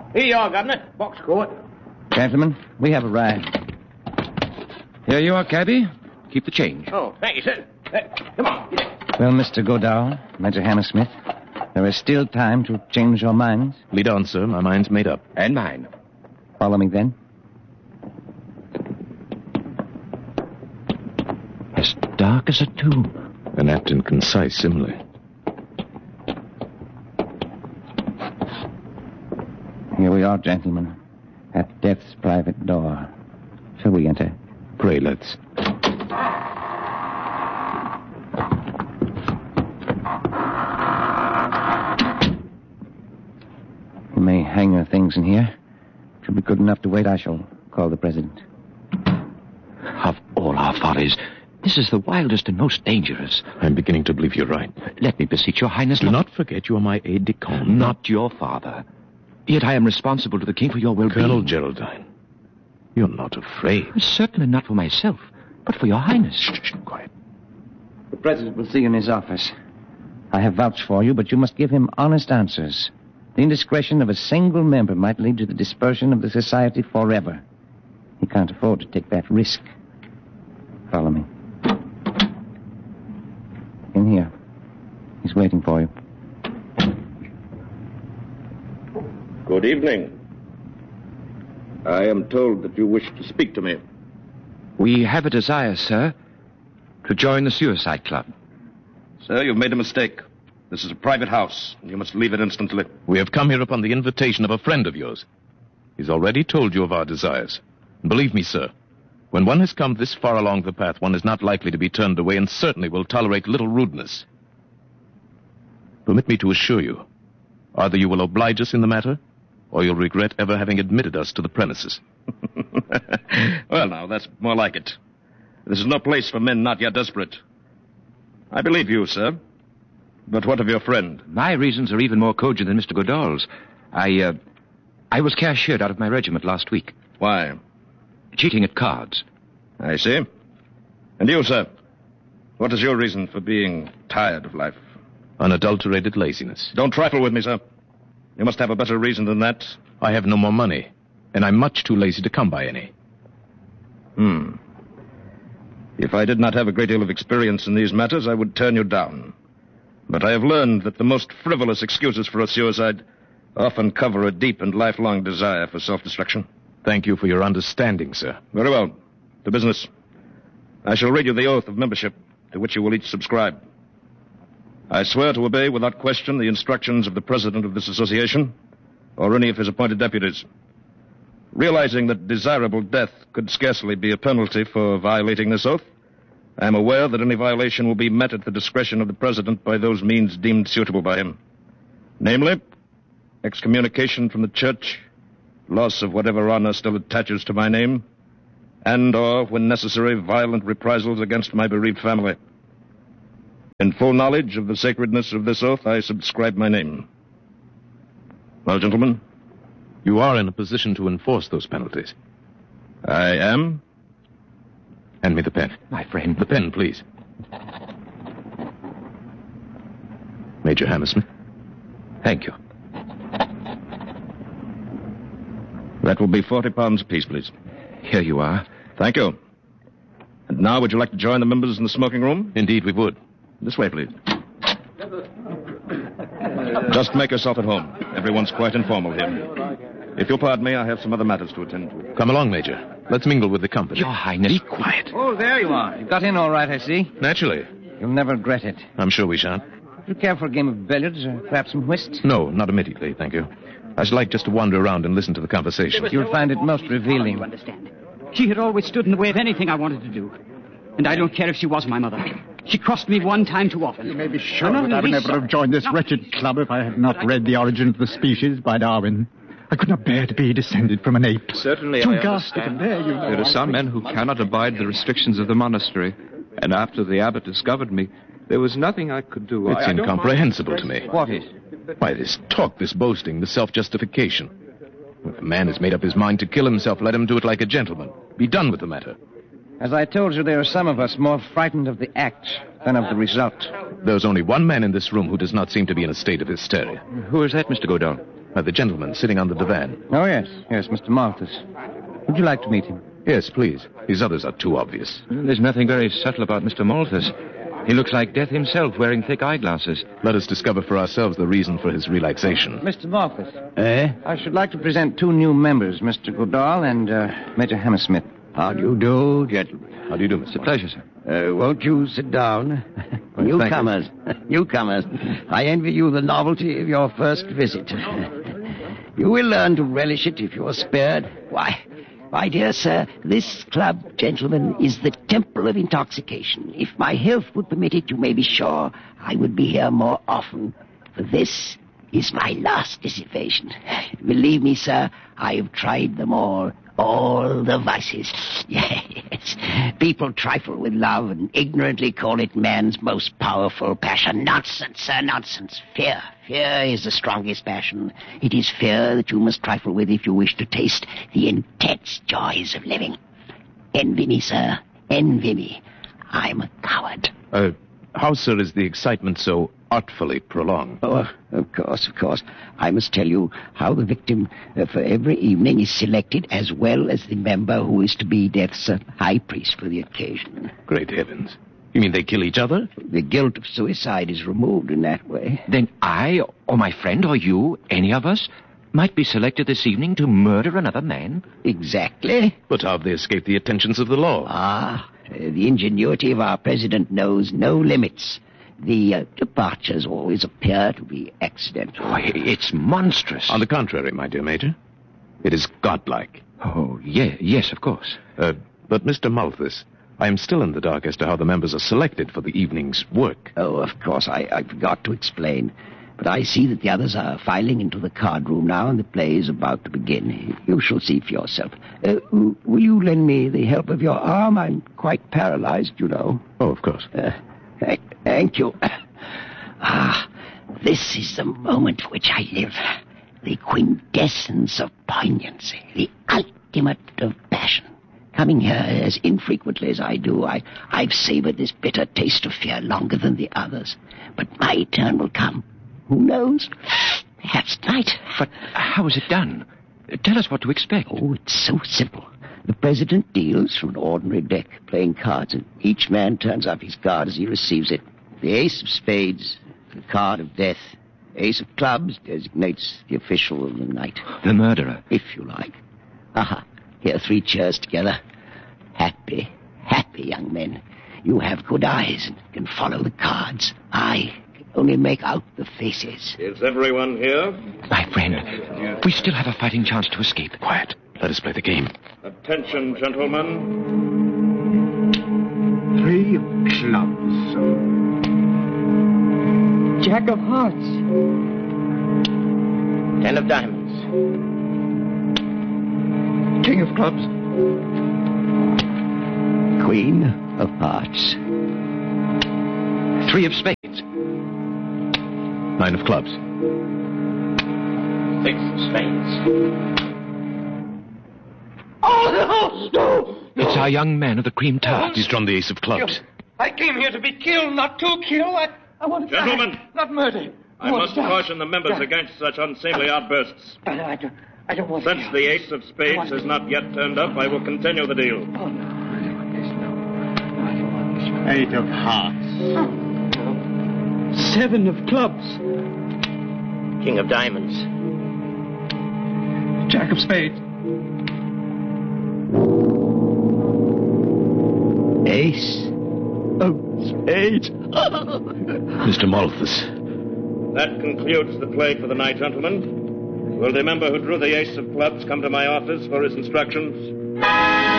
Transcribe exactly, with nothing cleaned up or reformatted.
Here you are, Governor. Box court. Gentlemen, we have arrived. Here you are, cabby. Keep the change. Oh, thank you, sir. Uh, come on. Well, Mister Godall, Major Hammersmith, there is still time to change your minds. Lead on, sir. My mind's made up. And mine. Follow me, then. As dark as a tomb. An apt and concise simile. Here we are, gentlemen, at death's private door. Shall we enter? Pray, let's. You may hang your things in here. If you'll be good enough to wait, I shall call the president. Of all our follies, this is the wildest and most dangerous. I'm beginning to believe you're right. Let me beseech your highness... Do not forget you are my aide-de-camp. Not your father. Yet I am responsible to the king for your well-being. Colonel Geraldine, you're not afraid. Certainly not for myself, but for your highness. Shh, shh, quiet. The president will see you in his office. I have vouched for you, but you must give him honest answers. The indiscretion of a single member might lead to the dispersion of the society forever. He can't afford to take that risk. Follow me. In here. He's waiting for you. Good evening. I am told that you wish to speak to me. We have a desire, sir, to join the Suicide Club. Sir, you've made a mistake. This is a private house, and you must leave it instantly. We have come here upon the invitation of a friend of yours. He's already told you of our desires. And believe me, sir, when one has come this far along the path, one is not likely to be turned away and certainly will tolerate little rudeness. Permit me to assure you, either you will oblige us in the matter, or you'll regret ever having admitted us to the premises. Well, now, that's more like it. This is no place for men not yet desperate. I believe you, sir. But what of your friend? My reasons are even more cogent than Mister Godall's. I, uh, I was cashiered out of my regiment last week. Why? Cheating at cards. I see. And you, sir? What is your reason for being tired of life? Unadulterated laziness. Don't trifle with me, sir. You must have a better reason than that. I have no more money, and I'm much too lazy to come by any. Hmm. If I did not have a great deal of experience in these matters, I would turn you down. But I have learned that the most frivolous excuses for a suicide often cover a deep and lifelong desire for self-destruction. Thank you for your understanding, sir. Very well. To business. I shall read you the oath of membership to which you will each subscribe. I swear to obey without question the instructions of the president of this association or any of his appointed deputies. Realizing that desirable death could scarcely be a penalty for violating this oath, I am aware that any violation will be met at the discretion of the president by those means deemed suitable by him. Namely, excommunication from the church, loss of whatever honor still attaches to my name, and or, when necessary, violent reprisals against my bereaved family. In full knowledge of the sacredness of this oath, I subscribe my name. Well, gentlemen? You are in a position to enforce those penalties. I am. Hand me the pen. My friend. The pen, please. Major Hammersmith. Thank you. That will be forty pounds apiece, please. Here you are. Thank you. And now, would you like to join the members in the smoking room? Indeed, we would. This way, please. Just make yourself at home. Everyone's quite informal here. If you'll pardon me, I have some other matters to attend to. Come along, Major. Let's mingle with the company. Your Highness. Be quiet. Oh, there you are. You got in all right, I see. Naturally. You'll never regret it. I'm sure we shan't. Do you care for a game of billiards or perhaps some whist? No, not immediately, thank you. I should like just to wander around and listen to the conversation. You'll find it most revealing. You understand? She had always stood in the way of anything I wanted to do. And I don't care if she was my mother. She crossed me one time too often. You may be sure that I would never have joined this wretched club if I had not read The Origin of the Species by Darwin. I could not bear to be descended from an ape. Certainly, Too I ghastly to bear, you know. There are some men who cannot abide the restrictions of the monastery. And after the abbot discovered me, there was nothing I could do. It's I, I incomprehensible to me. What is? Why, this talk, this boasting, this self-justification. If a man has made up his mind to kill himself, let him do it like a gentleman. Be done with the matter. As I told you, there are some of us more frightened of the act than of the result. There's only one man in this room who does not seem to be in a state of hysteria. Who is that, Mister Godall? Uh, the gentleman sitting on the divan. Oh, yes. Yes, Mister Malthus. Would you like to meet him? Yes, please. These others are too obvious. There's nothing very subtle about Mister Malthus. He looks like death himself, wearing thick eyeglasses. Let us discover for ourselves the reason for his relaxation. Mister Malthus. Eh? I should like to present two new members, Mister Goodall and uh, Major Hammersmith. How do you do, gentlemen? How do you do, Mister It's a pleasure, sir. Uh, won't you sit down? Well, Newcomers. Newcomers. I envy you the novelty of your first visit. You will learn to relish it if you are spared. Why, my dear sir, this club, gentlemen, is the temple of intoxication. If my health would permit it, you may be sure I would be here more often. For this is my last dissipation. Believe me, sir, I have tried them all. All the vices. Yes. People trifle with love and ignorantly call it man's most powerful passion. Nonsense, sir, nonsense. Fear. Fear is the strongest passion. It is fear that you must trifle with if you wish to taste the intense joys of living. Envy me, sir. Envy me. I'm a coward. Uh, how, sir, is the excitement so artfully prolonged? Oh, of course, of course. I must tell you how the victim uh, for every evening is selected, as well as the member who is to be Death's uh, high priest for the occasion. Great heavens. You mean they kill each other? The guilt of suicide is removed in that way. Then I, or my friend, or you, any of us, might be selected this evening to murder another man? Exactly. But how have they escaped the attentions of the law? Ah, uh, the ingenuity of our president knows no limits. The uh, departures always appear to be accidental. Oh, it's monstrous. On the contrary, my dear Major, it is godlike. Oh, yeah, yes, of course. Uh, but, Mister Malthus, I am still in the dark as to how the members are selected for the evening's work. Oh, of course, I, I forgot to explain. But I see that the others are filing into the card room now, and the play is about to begin. You shall see for yourself. Uh, will you lend me the help of your arm? I'm quite paralyzed, you know. Oh, of course. Uh, th- thank you. Ah, this is the moment for which I live. The quintessence of poignancy. The ultimate of passion. Coming here as infrequently as I do, I, I've savored this bitter taste of fear longer than the others. But my turn will come. Who knows? Perhaps tonight. But how is it done? Tell us what to expect. Oh, it's so simple. The president deals from an ordinary deck, playing cards, and each man turns up his card as he receives it. The ace of spades, the card of death. Ace of clubs designates the official of the night. The murderer. If you like. Aha. Here, three chairs together. Happy, happy young men. You have good eyes and can follow the cards. I can only make out the faces. Is everyone here? My friend, we still have a fighting chance to escape. Quiet. Let us play the game. Attention, gentlemen. Three of clubs. Jack of hearts. Ten of diamonds. King of clubs. Queen of hearts. Three of spades. Nine of clubs. Six of spades. Oh, no! No! It's our young man of the cream tarts. He's drawn the ace of clubs. I came here to be killed, not to kill. I, I want to Gentlemen. die, not murder. I must caution the members against such unseemly outbursts. I, I, don't, I don't want Since to the ace of spades has not yet turned up, I will continue the deal. Oh, no. I don't want this, no. I don't want this. Eight of hearts. Oh. Seven of clubs. King of diamonds. Jack of spades. Ace of spades. Mister Malthus. That concludes the play for the night, gentlemen. Will the member who drew the ace of clubs come to my office for his instructions?